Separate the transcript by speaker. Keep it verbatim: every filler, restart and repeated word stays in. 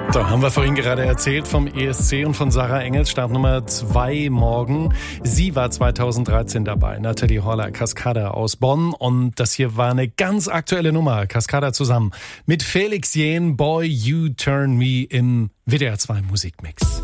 Speaker 1: So, haben wir vorhin gerade erzählt vom E S C und von Sarah Engels, Start Nummer zwei morgen. Sie war zweitausenddreizehn dabei, Nathalie Horler, Cascada aus Bonn. Und das hier war eine ganz aktuelle Nummer, Cascada zusammen mit Felix Jähn, Boy You Turn Me im W D R zwei Musikmix.